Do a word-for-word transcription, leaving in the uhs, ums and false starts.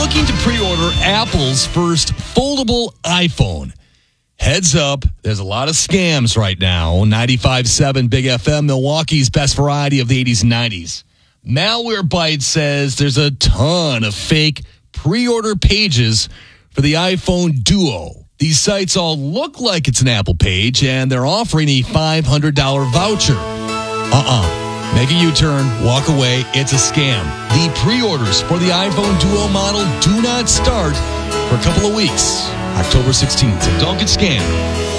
looking to pre-order Apple's first foldable iPhone? Heads up, there's a lot of scams right now. ninety-five point seven Big F M, Milwaukee's best variety of the eighties and nineties. Malwarebytes says there's a ton of fake pre-order pages for the iPhone Duo. These sites all look like it's an Apple page, and they're offering a five hundred dollars voucher. Uh-uh. Make a U-turn, walk away, it's a scam. The pre-orders for the iPhone Duo model do not start for a couple of weeks, October sixteenth, so don't get scammed.